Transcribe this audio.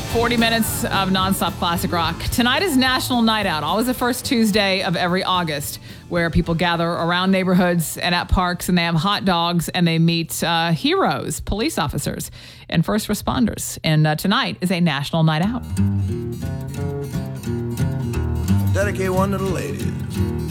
40 minutes of nonstop classic rock. Tonight is National Night Out, always the first Tuesday of every August, where people gather around neighborhoods and at parks, and they have hot dogs, and they meet heroes, police officers, and first responders. And tonight is a National Night Out. Dedicate one to the ladies.